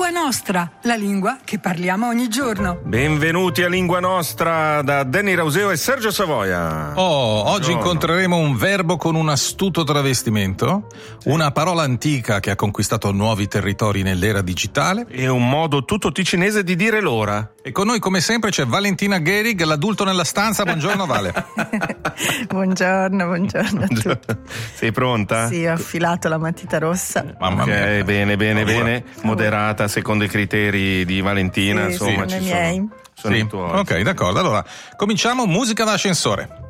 Lingua Nostra, la lingua che parliamo ogni giorno. Benvenuti a Lingua Nostra da Danny Rauseo e Sergio Savoia. Oggi incontreremo un verbo con un astuto travestimento, una parola antica che ha conquistato nuovi territori nell'era digitale E un modo tutto ticinese di dire l'ora. e con noi come sempre c'è Valentina Gehrig, l'adulto nella stanza. Buongiorno Vale. Buongiorno a tutti. Sei pronta? Sì, ho affilato la matita rossa. Mamma mia. Bene. Moderata secondo i criteri di Valentina, Sì, insomma, sono ci i miei. sono i tuoi. Ok, d'accordo. Allora, cominciamo musica da ascensore.